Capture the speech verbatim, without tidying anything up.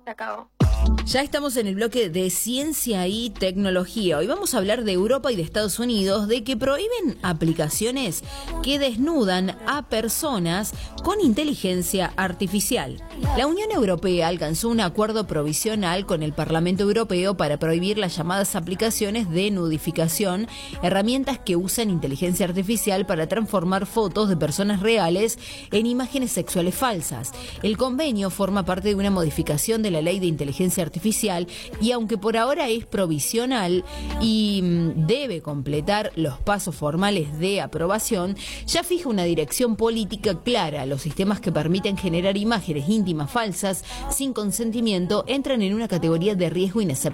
Se acabó. Ya estamos en el bloque de ciencia y tecnología. Hoy vamos a hablar de Europa y de Estados Unidos, de que prohíben aplicaciones que desnudan a personas con inteligencia artificial. La Unión Europea alcanzó un acuerdo provisional con el Parlamento Europeo para prohibir las llamadas aplicaciones de nudificación, herramientas que usan inteligencia artificial para transformar fotos de personas reales en imágenes sexuales falsas. El convenio forma parte de una modificación de la Ley de Inteligencia Artificial y aunque por ahora es provisional y debe completar los pasos formales de aprobación, ya fija una dirección política clara. Los sistemas que permiten generar imágenes íntimas falsas sin consentimiento entran en una categoría de riesgo inaceptable